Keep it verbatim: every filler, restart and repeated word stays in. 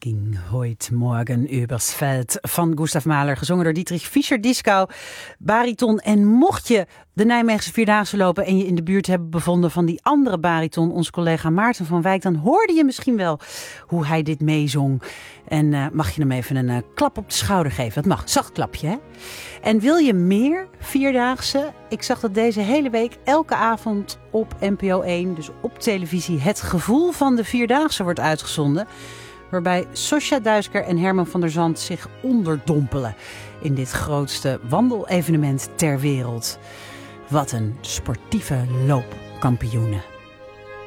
Ging heute Morgen übers Veld van Gustav Mahler, gezongen door Dietrich Fischer-Dieskau, bariton. En mocht je de Nijmeegse Vierdaagse lopen en je in de buurt hebben bevonden van die andere bariton, onze collega Maarten van Wijk, dan hoorde je misschien wel hoe hij dit meezong. En uh, mag je hem even een uh, klap op de schouder geven? Dat mag, zacht klapje, hè? En wil je meer Vierdaagse? Ik zag dat deze hele week elke avond op N P O één, dus op televisie, Het Gevoel van de Vierdaagse wordt uitgezonden, waarbij Sosja Duisker en Herman van der Zand zich onderdompelen in dit grootste wandelevenement ter wereld. Wat een sportieve loopkampioenen.